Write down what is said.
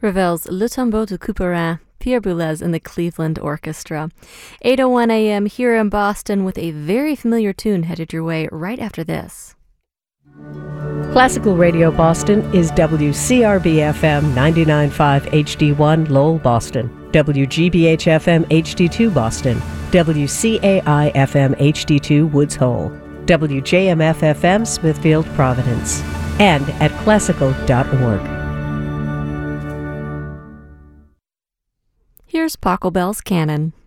Ravel's Le Tombeau de Couperin, Pierre Boulez and the Cleveland Orchestra. 8:01 a.m. here in Boston with a very familiar tune headed your way right after this. Classical Radio Boston is WCRB-FM 99.5 HD1 Lowell, Boston, WGBH-FM HD2 Boston, WCAI-FM HD2 Woods Hole, WJMF-FM Smithfield, Providence, and at classical.org. Here's Pachelbel's Canon.